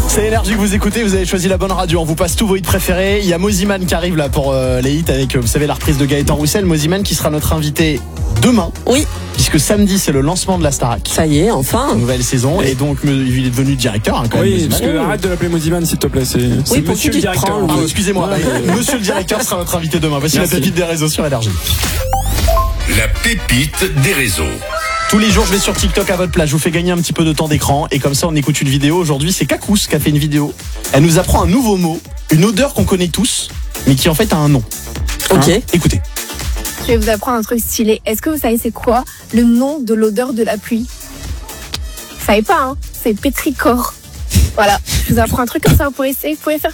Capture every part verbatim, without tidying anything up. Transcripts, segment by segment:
C'est Énergie que vous écoutez, vous avez choisi la bonne radio. On vous passe tous vos hits préférés. Il y a Moziman qui arrive là pour euh, les hits avec, euh, vous savez, la reprise de Gaëtan Roussel. Moziman qui sera notre invité demain. Oui. Puisque samedi, c'est le lancement de la Starac. Ça y est, enfin. Nouvelle saison. Et donc, il est devenu directeur. Hein, quand oui, même, parce que arrête de l'appeler Moziman, s'il te plaît. C'est, c'est oui, monsieur le directeur. Prends, ah, excusez-moi. Ouais. Monsieur le directeur sera notre invité demain. Voici Merci. La pépite des réseaux sur Énergie. La pépite des réseaux. Tous les jours, je vais sur TikTok à votre place. Je vous fais gagner un petit peu de temps d'écran. Et comme ça, on écoute une vidéo. Aujourd'hui, c'est Kakous qui a fait une vidéo. Elle nous apprend un nouveau mot, une odeur qu'on connaît tous, mais qui en fait a un nom. Ok. Hein, écoutez. Je vais vous apprendre un truc stylé. Est-ce que vous savez c'est quoi le nom de l'odeur de la pluie? Vous savez pas, hein? C'est pétrichor. Voilà. Je vous apprends un truc comme ça. Vous pouvez essayer. Vous pouvez faire.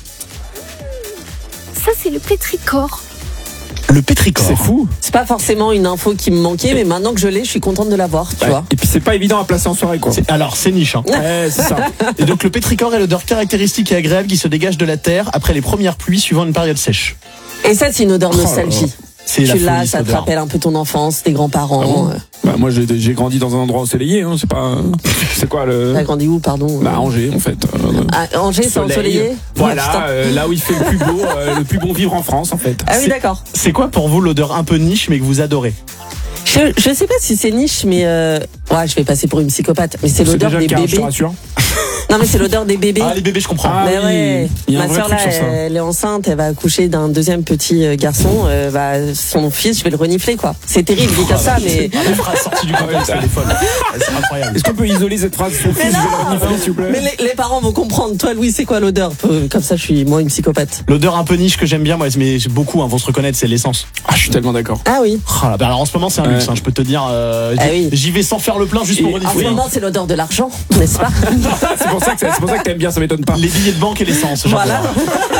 Ça, c'est le pétrichor. Le pétrichor. C'est fou. C'est pas forcément une info qui me manquait, mais maintenant que je l'ai, je suis contente de l'avoir, tu ouais. vois. Et puis c'est pas évident à placer en soirée, quoi. C'est, alors, c'est niche, hein. Ouais, c'est ça. Et donc, le pétrichor est l'odeur caractéristique et agréable qui se dégage de la terre après les premières pluies suivant une période sèche. Et ça, c'est une odeur nostalgie. Oh, c'est tu la l'as, folie, ça te odeur. rappelle un peu ton enfance, tes grands-parents. Ah bon euh... Bah, moi, j'ai, j'ai grandi dans un endroit ensoleillé, hein. C'est pas, c'est quoi le. T'as grandi où, pardon? Bah, Angers, en fait. Euh, ah, Angers, c'est ensoleillé? Voilà, euh, là où il fait le plus beau, euh, le plus bon vivre en France, en fait. Ah oui, c'est, d'accord. C'est quoi pour vous l'odeur un peu niche mais que vous adorez? Je, je sais pas si c'est niche, mais euh... ouais, je vais passer pour une psychopathe. Mais c'est, c'est l'odeur des cas, bébés. Je te rassure. Non, mais c'est l'odeur des bébés. Ah, les bébés, je comprends. Ah, mais oui. ouais, Il y a un ma vrai soeur là, truc sur ça. elle est enceinte, elle va accoucher d'un deuxième petit garçon. Euh, bah, son fils, je vais le renifler, quoi. C'est terrible, dit comme ça, mais. Ah, la phrase sortie du contexte, elle est folle. C'est incroyable. Est-ce qu'on peut isoler cette phrase? Son fils, je vais le renifler, s'il vous plaît. Mais les, les parents vont comprendre. Toi, Louis, c'est quoi l'odeur? Comme ça, je suis moi une psychopathe. L'odeur un peu niche que j'aime bien, moi, mais beaucoup hein, vont se reconnaître, c'est l'essence. Ah, je suis tellement d'accord. Ah oui. Oh, là, bah, alors en ce moment, c'est un luxe. Ouais. Hein, je peux te dire. Euh, Ah oui. J'y vais sans faire le plein juste Et pour En ce renifler. moment, c'est l'odeur de l'argent, n'est-ce pas? c'est pour ça que c'est pour ça que t'aimes bien, ça m'étonne pas. Les billets de banque et l'essence. j'adore. Voilà.